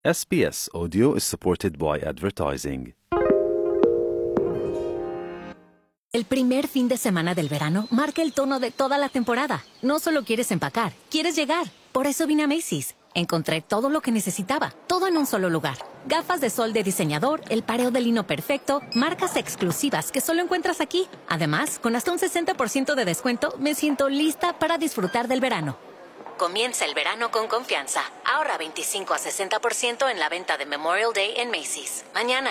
SBS Audio is supported by advertising. El primer fin de semana del verano marca el tono de toda la temporada. No solo quieres empacar, quieres llegar. Por eso vine a Macy's. Encontré todo lo que necesitaba, todo en un solo lugar. Gafas de sol de diseñador, el pareo de lino perfecto, marcas exclusivas que solo encuentras aquí. Además, con hasta un 60% de descuento, me siento lista para disfrutar del verano. Comienza el verano con confianza. Ahorra 25 a 60% en la venta de Memorial Day en Macy's. Mañana.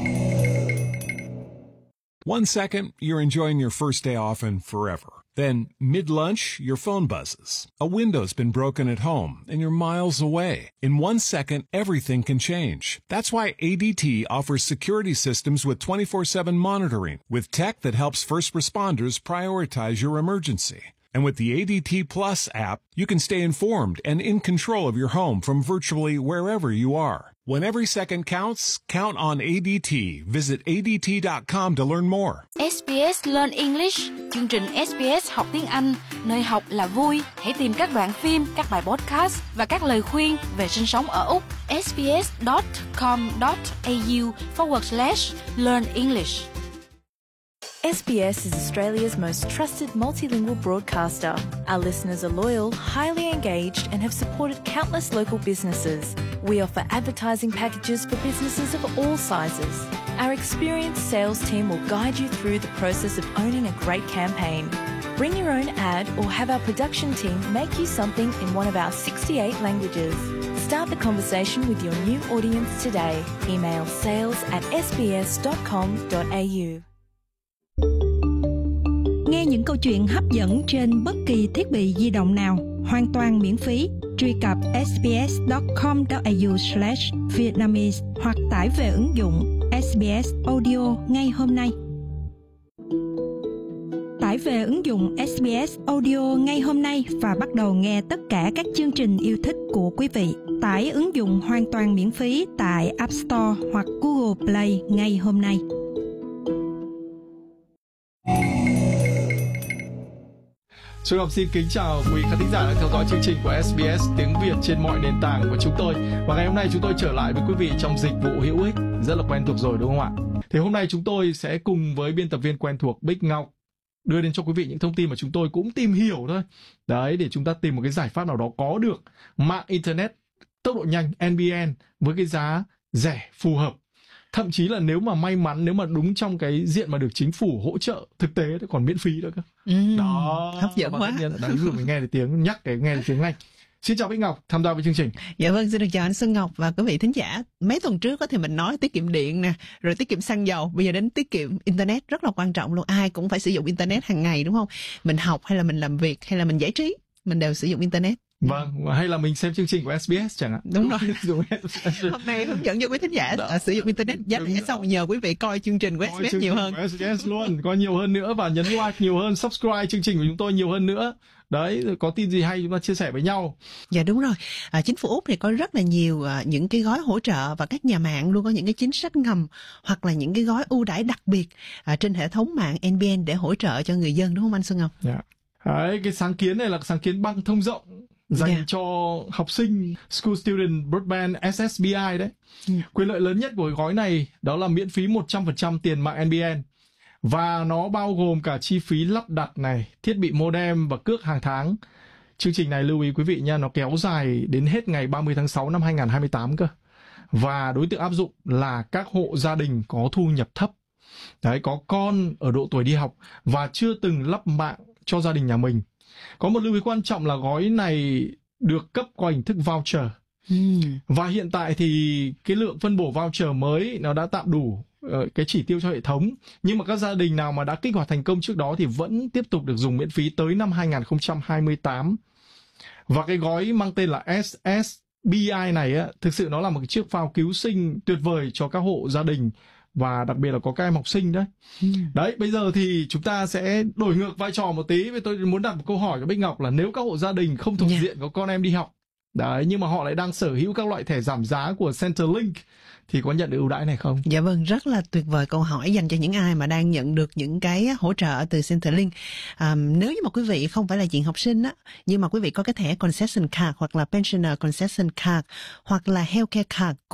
1 second, you're enjoying your first day off and forever. Then, mid-lunch, your phone buzzes. A window's been broken at home and you're miles away. In 1 second, everything can change. That's why ADT offers security systems with 24/7 monitoring, with tech that helps first responders prioritize your emergency. And with the ADT Plus app, you can stay informed and in control of your home from virtually wherever you are. When every second counts, count on ADT. Visit ADT.com to learn more. SBS Learn English, chương trình SBS học tiếng Anh, nơi học là vui. Hãy tìm các đoạn phim, các bài podcast và các lời khuyên về sinh sống ở Úc. sbs.com.au/learn English. SBS is Australia's most trusted multilingual broadcaster. Our listeners are loyal, highly engaged, and have supported countless local businesses. We offer advertising packages for businesses of all sizes. Our experienced sales team will guide you through the process of owning a great campaign. Bring your own ad or have our production team make you something in one of our 68 languages. Start the conversation with your new audience today. Email sales@sbs.com.au. Nghe những câu chuyện hấp dẫn trên bất kỳ thiết bị di động nào, hoàn toàn miễn phí. Truy cập sbs.com.au/Vietnamese hoặc tải về ứng dụng SBS Audio ngay hôm nay. Tải về ứng dụng SBS Audio ngay hôm nay và bắt đầu nghe tất cả các chương trình yêu thích của quý vị. Tải ứng dụng hoàn toàn miễn phí tại App Store hoặc Google Play ngay hôm nay. Xuân Ngọc xin kính chào quý khán thính giả đang theo dõi chương trình của SBS tiếng Việt trên mọi nền tảng của chúng tôi. Và ngày hôm nay chúng tôi trở lại với quý vị trong dịch vụ hữu ích rất là quen thuộc rồi, đúng không ạ? Thì hôm nay chúng tôi sẽ cùng với biên tập viên quen thuộc Bích Ngọc đưa đến cho quý vị những thông tin mà chúng tôi cũng tìm hiểu thôi. Đấy, để chúng ta tìm một cái giải pháp nào đó có được mạng internet tốc độ nhanh NBN với cái giá rẻ phù hợp. Thậm chí là nếu mà may mắn, nếu mà đúng trong cái diện mà được chính phủ hỗ trợ thực tế thì còn miễn phí nữa cơ. Đó, hấp dẫn quá. Đấy, vừa mới nghe được tiếng nhắc cái nghe được tiếng Anh. Xin chào Bích Ngọc, tham gia với chương trình. Dạ vâng, xin được chào anh Xuân Ngọc và quý vị thính giả. Mấy tuần trước thì mình nói tiết kiệm điện nè, rồi tiết kiệm xăng dầu, bây giờ đến tiết kiệm internet rất là quan trọng luôn. Ai cũng phải sử dụng internet hàng ngày, đúng không? Mình học hay là mình làm việc hay là mình giải trí, mình đều sử dụng internet. Vâng, hay là mình xem chương trình của SBS chẳng hạn. Đúng rồi. Hôm nay hướng dẫn cho quý thính giả sử dụng internet giá rẻ, xong nhờ quý vị coi chương trình của SBS nhiều hơn. SBS luôn, coi nhiều hơn nữa và nhấn like nhiều hơn, subscribe chương trình của chúng tôi nhiều hơn nữa. Đấy, có tin gì hay chúng ta chia sẻ với nhau. Dạ đúng rồi. Chính phủ Úc thì có rất là nhiều những cái gói hỗ trợ và các nhà mạng luôn có những cái chính sách ngầm hoặc là những cái gói ưu đãi đặc biệt trên hệ thống mạng NBN để hỗ trợ cho người dân, đúng không anh Xuân Ngọc? Dạ. Đấy, cái sáng kiến này là sáng kiến băng thông rộng dành cho học sinh School Student Broadband SSBI đấy. Quyền lợi lớn nhất của gói này đó là miễn phí 100% tiền mạng NBN. Và nó bao gồm cả chi phí lắp đặt này, thiết bị modem và cước hàng tháng. Chương trình này lưu ý quý vị nha, nó kéo dài đến hết ngày 30 tháng 6 năm 2028 cơ. Và đối tượng áp dụng là các hộ gia đình có thu nhập thấp. Đấy, có con ở độ tuổi đi học và chưa từng lắp mạng cho gia đình nhà mình. Có một lưu ý quan trọng là gói này được cấp qua hình thức voucher. Và hiện tại thì cái lượng phân bổ voucher mới nó đã tạm đủ cái chỉ tiêu cho hệ thống. Nhưng mà các gia đình nào mà đã kích hoạt thành công trước đó thì vẫn tiếp tục được dùng miễn phí tới năm 2028. Và cái gói mang tên là SSBI này á, thực sự nó là một cái chiếc phao cứu sinh tuyệt vời cho các hộ gia đình và đặc biệt là có các em học sinh đấy. Đấy, bây giờ thì chúng ta sẽ đổi ngược vai trò một tí. Vì tôi muốn đặt một câu hỏi cho Bích Ngọc là nếu các hộ gia đình không thuộc diện có con em đi học Đấy, nhưng mà họ lại đang sở hữu các loại thẻ giảm giá của Centrelink thì có nhận được ưu đãi này không? Dạ vâng, rất là tuyệt vời câu hỏi dành cho những ai mà đang nhận được những cái hỗ trợ từ Centrelink. Nếu như mà quý vị không phải là diện học sinh á, nhưng mà quý vị có cái thẻ Concession Card hoặc là Pensioner Concession Card hoặc là Healthcare Card